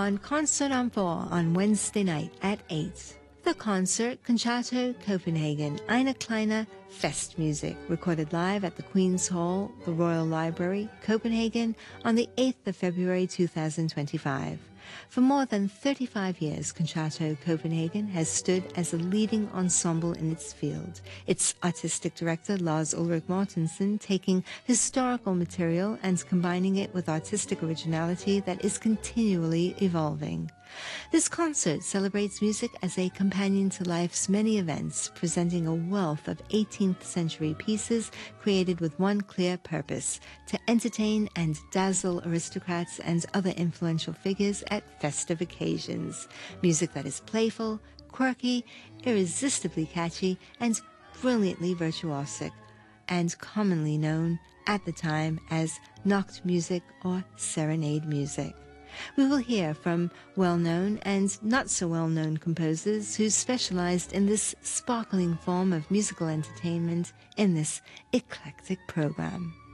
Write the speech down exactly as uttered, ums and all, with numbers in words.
on Concert en Four on Wednesday night at eight. The concert, Concerto Copenhagen, Eine Kleine Festmusik, recorded live at the Queen's Hall, the Royal Library, Copenhagen, on the eighth of February two thousand twenty-five. For more than thirty-five years, Concerto Copenhagen has stood as a leading ensemble in its field, its artistic director Lars Ulrik Mortensen taking historical material and combining it with artistic originality that is continually evolving. This concert celebrates music as a companion to life's many events, presenting a wealth of eighteenth century pieces created with one clear purpose: to entertain and dazzle aristocrats and other influential figures at festive occasions. Music that is playful, quirky, irresistibly catchy, and brilliantly virtuosic, and commonly known at the time as Nachtmusik or serenade music. We will hear from well-known and not-so-well-known composers who specialized in this sparkling form of musical entertainment in this eclectic program.